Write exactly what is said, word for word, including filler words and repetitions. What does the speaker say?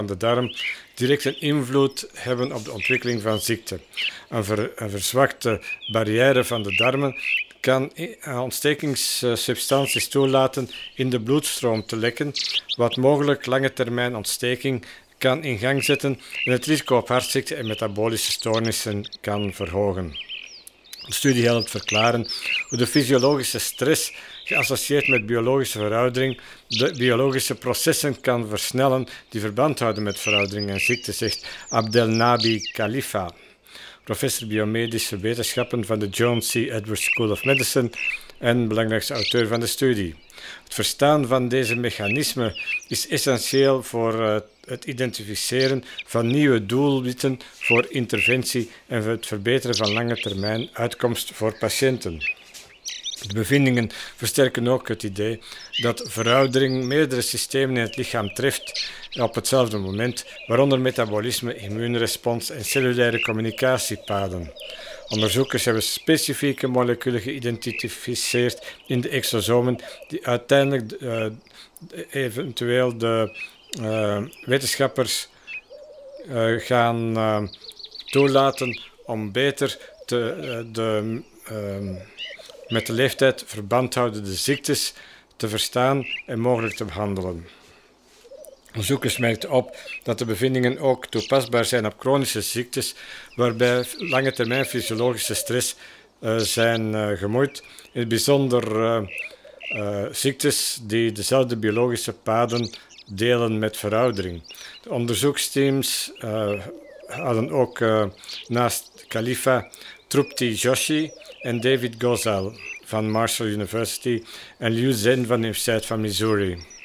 de darm direct een invloed hebben op de ontwikkeling van ziekte. Een, ver, een verzwakte barrière van de darmen kan ontstekingssubstanties toelaten in de bloedstroom te lekken, wat mogelijk lange termijn ontsteking kan in gang zetten en het risico op hartziekten en metabolische stoornissen kan verhogen. De studie helpt verklaren hoe de fysiologische stress geassocieerd met biologische veroudering de biologische processen kan versnellen die verband houden met veroudering en ziekte, zegt Abdelnaby Khalifa, professor biomedische wetenschappen van de John C. Edwards School of Medicine en belangrijkste auteur van de studie. Het verstaan van deze mechanismen is essentieel voor uh, het identificeren van nieuwe doelwitten voor interventie en voor het verbeteren van lange termijn uitkomst voor patiënten. De bevindingen versterken ook het idee dat veroudering meerdere systemen in het lichaam treft op hetzelfde moment, waaronder metabolisme, immuunrespons en cellulaire communicatiepaden. Onderzoekers hebben specifieke moleculen geïdentificeerd in de exosomen die uiteindelijk uh, eventueel de uh, wetenschappers uh, gaan uh, toelaten om beter te, uh, de, uh, met de leeftijd verband houdende ziektes te verstaan en mogelijk te behandelen. Onderzoekers merkten op dat de bevindingen ook toepasbaar zijn op chronische ziektes, waarbij lange termijn fysiologische stress uh, zijn uh, gemoeid, in het bijzonder uh, uh, ziektes die dezelfde biologische paden delen met veroudering. De onderzoeksteams uh, hadden ook uh, naast Khalifa Trupti Joshi en David Gozal van Marshall University en Liu Zhen van de Universiteit van Missouri.